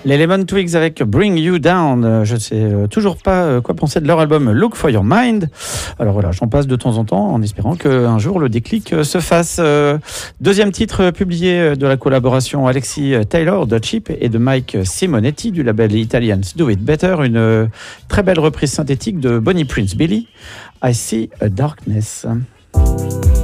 Les Lemon Twigs avec Bring You Down. Je ne sais toujours pas quoi penser de leur album Look for Your Mind. Alors voilà, j'en passe de temps en temps en espérant qu'un jour le déclic se fasse. Deuxième titre publié de la collaboration Alexis Taylor de Chip et de Mike Simonetti du label Italians Do It Better. Une très belle reprise synthétique de Bonnie Prince Billy, I See a Darkness.